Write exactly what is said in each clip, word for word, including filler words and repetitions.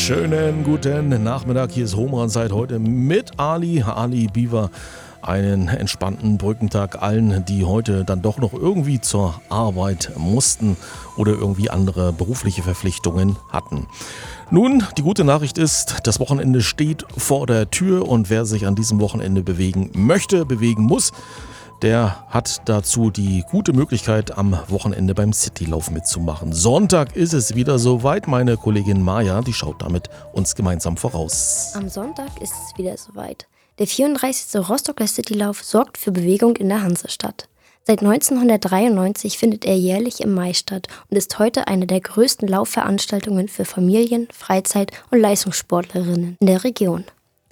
Schönen guten Nachmittag, hier ist Home-Run-Zeit heute mit Ali, Ali Biewer. Einen entspannten Brückentag allen, die heute dann doch noch irgendwie zur Arbeit mussten oder irgendwie andere berufliche Verpflichtungen hatten. Nun, die gute Nachricht ist, das Wochenende steht vor der Tür und wer sich an diesem Wochenende bewegen möchte, bewegen muss, der hat dazu die gute Möglichkeit, am Wochenende beim Citylauf mitzumachen. Sonntag ist es wieder soweit. Meine Kollegin Maja, die schaut damit uns gemeinsam voraus. Am Sonntag ist es wieder soweit. Der vierunddreißigste Rostocker Citylauf sorgt für Bewegung in der Hansestadt. Seit neunzehnhundertdreiundneunzig findet er jährlich im Mai statt und ist heute eine der größten Laufveranstaltungen für Familien, Freizeit- und Leistungssportlerinnen in der Region.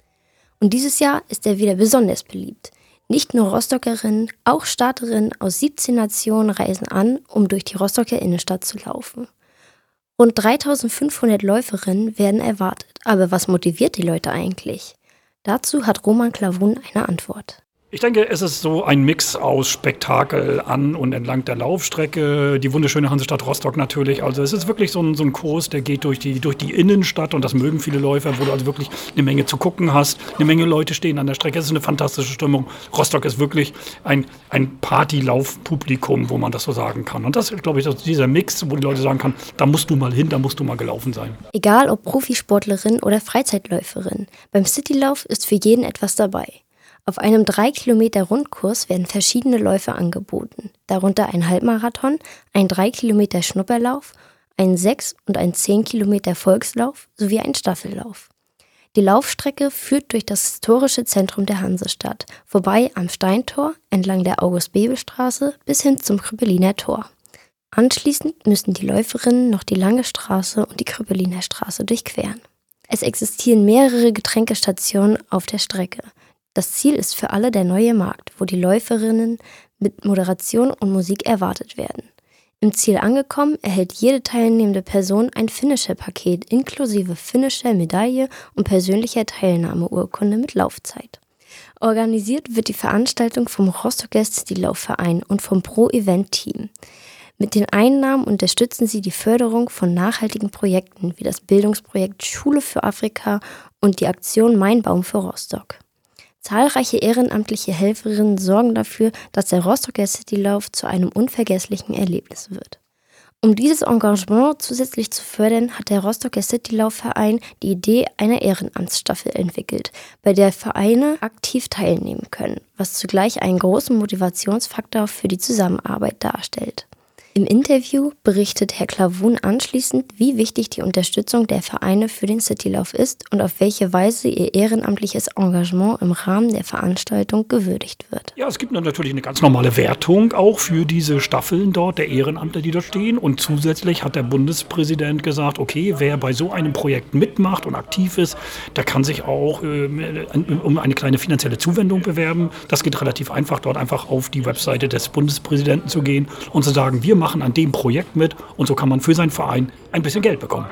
Und dieses Jahr ist er wieder besonders beliebt. Nicht nur Rostockerinnen, auch Starterinnen aus siebzehn Nationen reisen an, um durch die Rostocker Innenstadt zu laufen. Rund dreitausendfünfhundert Läuferinnen werden erwartet. Aber was motiviert die Leute eigentlich? Dazu hat Roman Klavun eine Antwort. Ich denke, es ist so ein Mix aus Spektakel an und entlang der Laufstrecke, die wunderschöne Hansestadt Rostock natürlich. Also es ist wirklich so ein, so ein Kurs, der geht durch die, durch die Innenstadt und das mögen viele Läufer, wo du also wirklich eine Menge zu gucken hast. Eine Menge Leute stehen an der Strecke, es ist eine fantastische Stimmung. Rostock ist wirklich ein, ein Partylaufpublikum, wo man das so sagen kann. Und das ist, glaube ich, dieser Mix, wo die Leute sagen können, da musst du mal hin, da musst du mal gelaufen sein. Egal ob Profisportlerin oder Freizeitläuferin, beim Citylauf ist für jeden etwas dabei. Auf einem drei Kilometer Rundkurs werden verschiedene Läufe angeboten, darunter ein Halbmarathon, ein drei Kilometer Schnupperlauf, ein sechs und ein zehn Kilometer Volkslauf sowie ein Staffellauf. Die Laufstrecke führt durch das historische Zentrum der Hansestadt, vorbei am Steintor, entlang der August-Bebel-Straße bis hin zum Krippeliner Tor. Anschließend müssen die Läuferinnen noch die Lange Straße und die Krippeliner Straße durchqueren. Es existieren mehrere Getränkestationen auf der Strecke. Das Ziel ist für alle der neue Markt, wo die Läuferinnen mit Moderation und Musik erwartet werden. Im Ziel angekommen erhält jede teilnehmende Person ein Finisher-Paket inklusive Finisher-Medaille und persönlicher Teilnahmeurkunde mit Laufzeit. Organisiert wird die Veranstaltung vom Rostocker Citylaufverein und vom Pro-Event-Team. Mit den Einnahmen unterstützen sie die Förderung von nachhaltigen Projekten wie das Bildungsprojekt Schule für Afrika und die Aktion Mein Baum für Rostock. Zahlreiche ehrenamtliche Helferinnen sorgen dafür, dass der Rostocker Citylauf zu einem unvergesslichen Erlebnis wird. Um dieses Engagement zusätzlich zu fördern, hat der Rostocker Citylaufverein die Idee einer Ehrenamtsstaffel entwickelt, bei der Vereine aktiv teilnehmen können, was zugleich einen großen Motivationsfaktor für die Zusammenarbeit darstellt. Im Interview berichtet Herr Klavun anschließend, wie wichtig die Unterstützung der Vereine für den Citylauf ist und auf welche Weise ihr ehrenamtliches Engagement im Rahmen der Veranstaltung gewürdigt wird. Ja, es gibt natürlich eine ganz normale Wertung auch für diese Staffeln dort, der Ehrenamtler, die da stehen. Und zusätzlich hat der Bundespräsident gesagt, okay, wer bei so einem Projekt mitmacht und aktiv ist, der kann sich auch äh, um eine kleine finanzielle Zuwendung bewerben. Das geht relativ einfach, dort einfach auf die Webseite des Bundespräsidenten zu gehen und zu sagen, wir machen an dem Projekt mit und so kann man für seinen Verein ein bisschen Geld bekommen.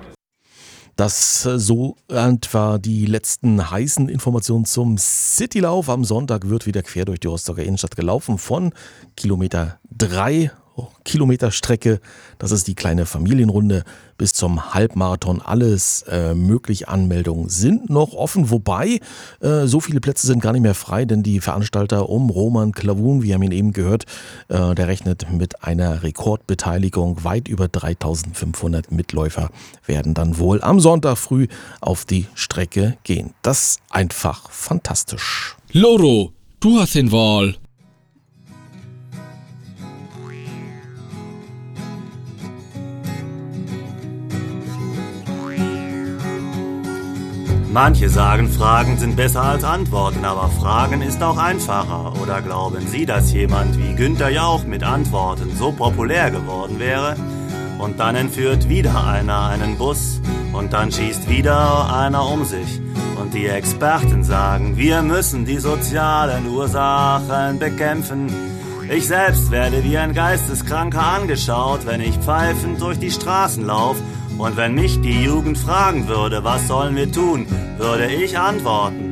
Das so etwa die letzten heißen Informationen zum Citylauf. Am Sonntag wird wieder quer durch die Rostocker Innenstadt gelaufen von Kilometer drei. Kilometer Strecke, das ist die kleine Familienrunde, bis zum Halbmarathon. Alles äh, mögliche Anmeldungen sind noch offen, wobei äh, so viele Plätze sind gar nicht mehr frei, denn die Veranstalter um Roman Klavun, wir haben ihn eben gehört, äh, der rechnet mit einer Rekordbeteiligung. Weit über dreitausendfünfhundert Mitläufer werden dann wohl am Sonntag früh auf die Strecke gehen. Das ist einfach fantastisch. Loro, du hast den Wahl. Manche sagen, Fragen sind besser als Antworten, aber Fragen ist auch einfacher. Oder glauben Sie, dass jemand wie Günther Jauch mit Antworten so populär geworden wäre? Und dann entführt wieder einer einen Bus und dann schießt wieder einer um sich. Und die Experten sagen, wir müssen die sozialen Ursachen bekämpfen. Ich selbst werde wie ein Geisteskranker angeschaut, wenn ich pfeifend durch die Straßen lauf. Und wenn mich die Jugend fragen würde, was sollen wir tun, würde ich antworten.